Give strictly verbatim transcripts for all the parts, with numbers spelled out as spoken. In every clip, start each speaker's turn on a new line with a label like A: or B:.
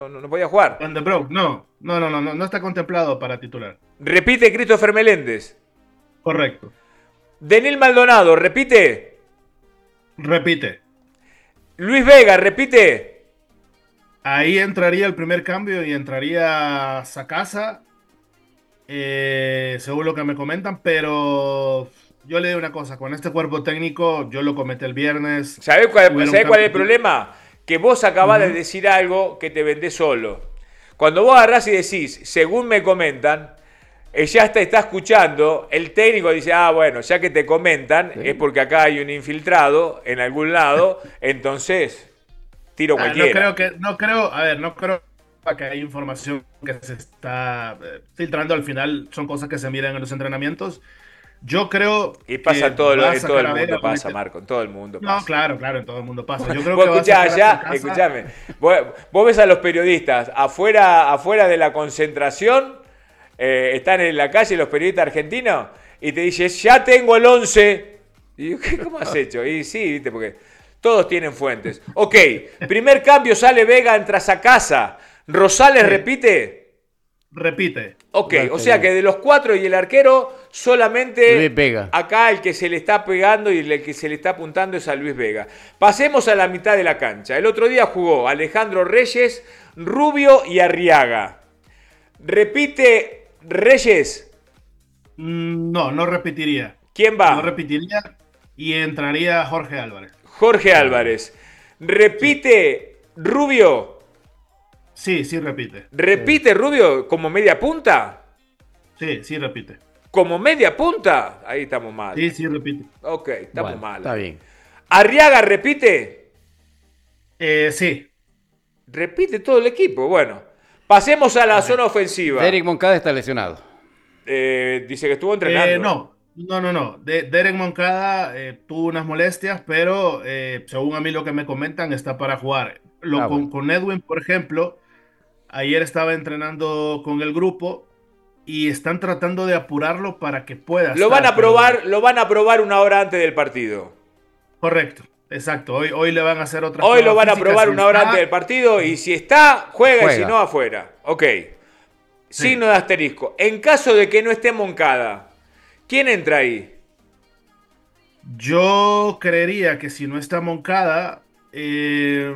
A: no, no podía jugar.
B: Van de Broek, no, no, no, no, no, no está contemplado para titular.
A: Repite Christopher Meléndez.
B: Correcto.
A: Denil Maldonado, repite.
B: Repite.
A: Luis Vega, repite.
B: Ahí entraría el primer cambio y entraría Sacasa, eh, según lo que me comentan, pero yo le digo una cosa, con este cuerpo técnico, yo lo comenté el viernes,
A: ¿Sabés cuál,
B: hubiera un
A: ¿sabés cuál es el
B: cambio.
A: problema? Que vos acabás de
B: Ujú.
A: decir algo que te vendés solo. Cuando vos agarrás y decís, según me comentan, eh, ya está, está escuchando, el técnico dice, ah, bueno, ya que te comentan,
C: Sí.
A: es porque acá hay un infiltrado en algún lado, entonces tiro
B: Ah, no
A: cualquiera.
B: creo que, no creo, a ver, no creo que hay información que se está eh, filtrando al final, son cosas que se miran en los entrenamientos. Yo creo
A: Y pasa en
B: que
A: todo,
B: va
A: lo-
B: a
A: en todo
B: sacar
A: el
B: a Vega,
A: mundo,
B: va a
A: pasa,
B: meter...
A: Marco, en todo el mundo
B: No,
A: pasa.
B: claro, claro, en todo el mundo pasa. Yo creo
A: Vos
B: que va a
A: escuchá
B: sacar a
A: allá,
B: Sacasa.
A: escuchame, vos, vos ves a los periodistas afuera, afuera de la concentración, eh, están en la calle los periodistas argentinos, y te dicen, ya tengo el once. Y yo, ¿qué- ¿cómo has hecho? Y sí, viste, porque todos tienen fuentes. Ok, primer cambio, sale Vega, entra a casa. Rosales
B: Sí,
A: repite.
B: repite.
A: Ok,
C: Ya
A: o
C: está
A: sea
C: bien.
A: que de los cuatro y el arquero,
C: Luis
A: solamente
C: Vega.
A: acá el que se le está pegando y el que se le está apuntando es a Luis Vega. Pasemos a la mitad de la cancha. El otro día jugó Alejandro Reyes, Rubio y Arriaga. Repite Reyes.
B: Mm, No, no repetiría.
A: ¿Quién
B: No
A: va?
B: repetiría y entraría Jorge Álvarez.
A: Jorge
C: Claro.
A: Álvarez.
B: Sí,
A: Repite Rubio.
B: sí, sí repite.
C: Sí.
A: Repite Rubio como media punta.
B: Sí, sí repite.
A: Como media punta. Ahí estamos mal.
B: Sí, sí repite.
A: Ok, estamos
C: Bueno,
A: mal
C: está
A: ahí.
C: bien.
A: Arriaga repite.
B: Eh, sí,
A: Repite todo el equipo. Bueno, pasemos a la zona
B: correcto.
A: ofensiva.
C: Derek Moncada está lesionado.
A: Eh, dice que estuvo
B: Eh,
A: entrenando.
B: no, no, no, no. De- Derek Moncada eh, tuvo unas molestias, pero eh, según a mí lo que me comentan, está para jugar. Lo,
C: Ah,
B: con,
C: bueno.
B: con Edwin, por ejemplo, ayer estaba entrenando con el grupo y están tratando de apurarlo para que pueda
A: Lo van
B: estar,
A: a
B: pero
A: probar, lo van a probar una hora antes del partido.
B: correcto, exacto. Hoy, hoy le van a hacer otras
A: Hoy lo
B: pruebas
A: van a
B: físicas.
A: probar
B: Si
A: una hora antes del
B: está,
A: partido y si está, juega y si
C: Juega.
A: no, afuera. Ok.
B: sí.
A: Signo de asterisco. En caso de que no esté Moncada, ¿quién entra ahí?
B: Yo creería que si no está Moncada, eh,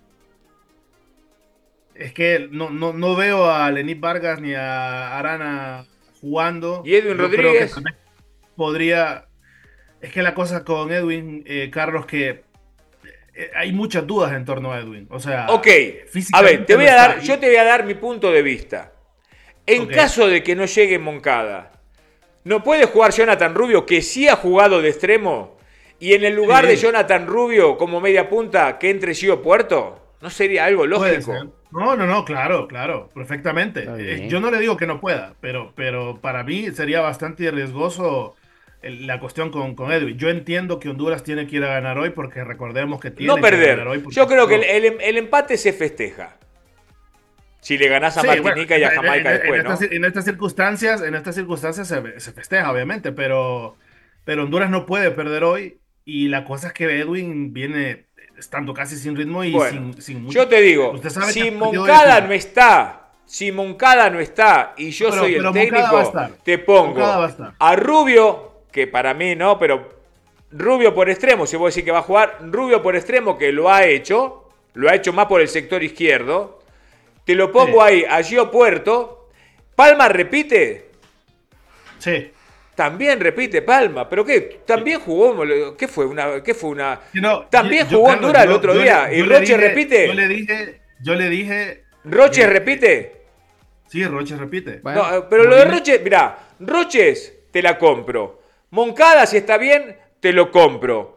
B: es que no, no, no veo a Lenín Vargas ni a Arana jugando.
A: ¿Y Edwin
B: Yo creo que tal
A: Rodríguez?
B: vez podría. Es que la cosa con Edwin, eh, Carlos, que eh, hay muchas dudas en torno a Edwin. O
A: Ok.
B: sea,
A: A ver, te
B: físicamente
A: voy
B: no
A: a
B: está.
A: dar, yo
B: Y-
A: te voy a dar mi punto de vista. En
B: ok,
A: caso de que no llegue Moncada, ¿no puede jugar Jonathan Rubio, que sí ha jugado de extremo? Y en el lugar de
B: sí,
A: Jonathan Rubio como media punta, que entre Gio Puerto. ¿No sería algo
B: puede ser.
A: lógico?
B: No, no, no, claro, claro, perfectamente.
C: Está
B: Eh, yo
C: bien.
B: no le digo que no pueda, pero, pero para mí sería bastante riesgoso el- la cuestión con, con Edwin. Yo entiendo que Honduras tiene que ir a ganar hoy porque recordemos que
A: No
B: tiene que ganar
A: perder.
B: hoy porque
A: Yo creo que el,
B: no.
A: el- el empate se festeja. Si le ganás a
B: Sí, bueno,
A: Martinica y a
B: en, en-
A: Jamaica
B: en
A: después,
B: estas,
A: ¿no?
B: en estas circunstancias, en estas circunstancias se, se festeja, obviamente, pero, pero Honduras no puede perder hoy y la cosa es que Edwin viene estando casi sin ritmo y
A: Bueno,
B: sin, sin mucho.
A: yo te digo,
B: Usted sabe que
A: si
B: el partido hoy es
A: Moncada no
B: uno.
A: está, si Moncada no está y yo
B: Pero,
A: soy el
B: pero Moncada va a
A: técnico,
B: estar.
A: te
B: Moncada va a
A: pongo
B: estar.
A: a Rubio, que para mí no, pero Rubio por extremo, si vos decís que va a jugar, Rubio por extremo que lo ha hecho, lo ha hecho más por el sector izquierdo, te lo pongo
B: Sí,
A: ahí a Gio Puerto, Palma repite,
B: sí.
A: también repite Palma, pero qué, también jugó, ¿qué fue una, qué fue una,
B: Sí, no, yo,
A: también
B: yo,
A: jugó
B: Carlos,
A: Honduras el
B: yo,
A: otro
B: yo
A: día
B: le,
A: y
B: yo le
A: Roche
B: dije, yo le
A: repite,
B: dije, yo le dije,
A: Roche
B: eh, eh,
A: repite.
B: sí, Roche repite.
A: No,
C: Bueno,
A: eh, pero lo de
B: Molina,
A: Roche, mirá, Roches te la compro. Moncada, si está bien, te lo compro.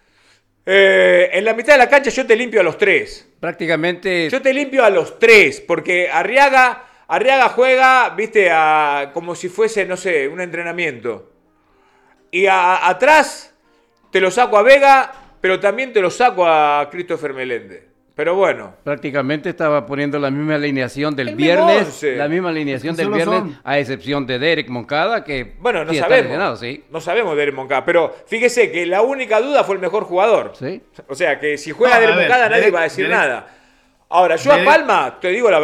A: Eh, en la mitad de la cancha yo te limpio a los tres.
C: prácticamente
A: Yo te limpio a los tres, porque Arriaga, Arriaga juega, viste, a, como si fuese, no sé, un entrenamiento. Y a- a- atrás te lo saco a Vega, pero también te lo saco a Christopher Meléndez. Pero bueno,
C: prácticamente estaba poniendo la misma alineación del
A: el mismo
C: viernes,
A: once.
C: la misma
B: es que
C: alineación del
B: solo
C: viernes,
B: son.
C: a excepción de Derek Moncada, que
A: Bueno, no
C: sí está
A: sabemos.
C: lesionado, sí.
A: No sabemos de Derek Moncada. Pero fíjese que la única duda fue el mejor jugador.
C: Sí.
A: O sea que si
B: No,
A: juega
B: a
A: Derek
B: ver,
A: Moncada nadie
B: Derek,
A: va a decir
B: Derek,
A: nada. Ahora, yo a
B: Derek,
A: Palma, te digo la